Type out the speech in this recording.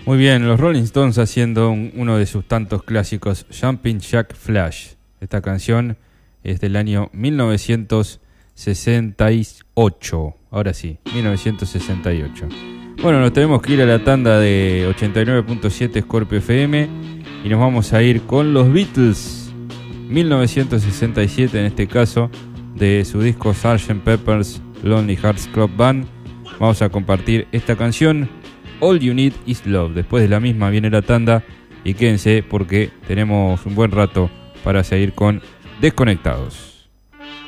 Muy bien, los Rolling Stones haciendo uno de sus tantos clásicos, Jumping Jack Flash. Esta canción es del año 1968. Ahora sí, 1968. Bueno, nos tenemos que ir a la tanda de 89.7 Scorpio FM y nos vamos a ir con los Beatles. 1967 en este caso, de su disco Sgt. Pepper's Lonely Hearts Club Band. Vamos a compartir esta canción, All You Need Is Love. Después de la misma viene la tanda y quédense porque tenemos un buen rato para seguir con Desconectados.